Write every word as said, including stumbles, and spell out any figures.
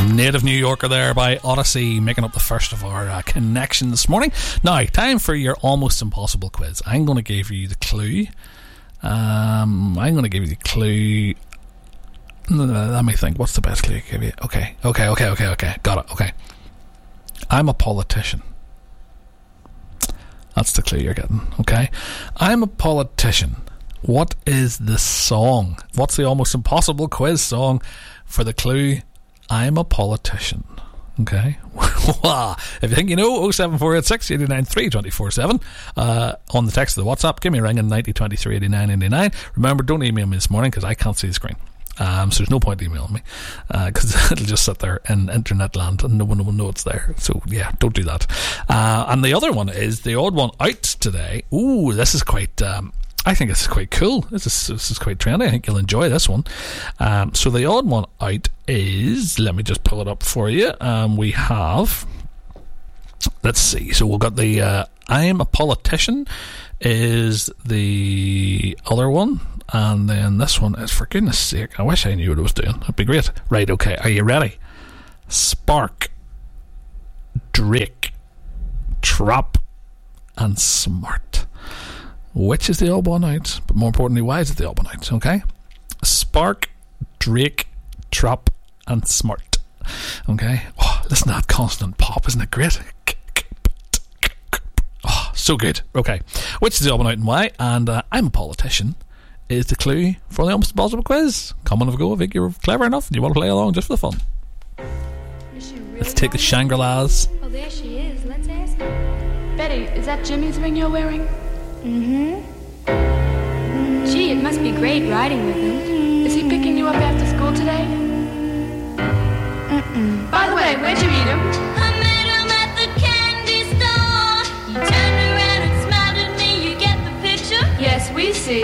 Native New Yorker there by Odyssey, making up the first of our uh, connection this morning. Now, time for your almost impossible quiz. I'm going to give you the clue. Um, I'm going to give you the clue. Let me think. What's the best clue I can give you? Okay, okay, okay, okay, okay. Got it. Okay. I'm a politician. That's the clue you're getting. Okay. I'm a politician. What is the song? What's the almost impossible quiz song for the clue? I'm a politician. Okay. If you think you know, oh seven four eight six, eight nine three, two four seven uh, on the text of the WhatsApp. Give me a ring in ninety twenty-three eighty-nine eighty-nine. Remember, don't email me this morning because I can't see the screen. Um, so there's no point emailing me because uh, it'll just sit there in internet land and no one will know it's there. So yeah, don't do that. Uh, and the other one is the odd one out today. Ooh, this is quite um, I think this is quite cool. This is, this is quite trendy. I think you'll enjoy this one. Um, so the odd one out is, let me just pull it up for you. Um, we have, let's see. So we've got the uh, I'm a politician is the other one. And then this one is, for goodness sake, I wish I knew what I was doing. It'd be great. Right, okay. Are you ready? Spark, Drake, Trap, and Smart. Which is the odd one out? But more importantly, why is it the odd one out? Okay. Spark, Drake, Trap, and Smart. Okay. Oh, listen to that consonant pop. Isn't it great? Oh, so good. Okay. Which is the odd one out and why? And uh, I'm a politician is the clue for the almost impossible quiz. Come on, have a go. I think you're clever enough and you want to play along just for the fun. Really Let's take the Shangri-Las. Oh, there she is. Let's ask her. Betty, is that Jimmy's ring you're wearing? Mm-hmm. mm-hmm. Gee, it must be great riding with him. Is he picking you up after school today? Mm-mm. By the way, where'd you meet him?